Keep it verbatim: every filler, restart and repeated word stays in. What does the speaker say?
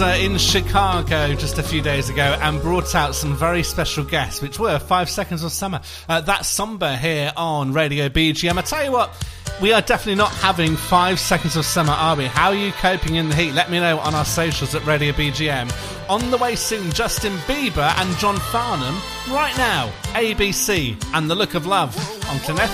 in Chicago just a few days ago and brought out some very special guests, which were Five Seconds of Summer. Uh, that's Somber here on Radio B G M. I tell you what, we are definitely not having Five Seconds of Summer, are we? How are you coping in the heat? Let me know on our socials at Radio B G M. On the way soon, Justin Bieber and John Farnham. Right now, A B C and The Look of Love on Connect.